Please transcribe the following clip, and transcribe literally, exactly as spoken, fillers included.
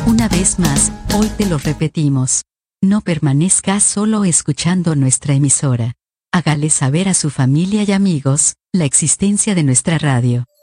Una vez más, hoy te lo repetimos. No permanezca solo escuchando nuestra emisora. Hágale saber a su familia y amigos la existencia de nuestra radio.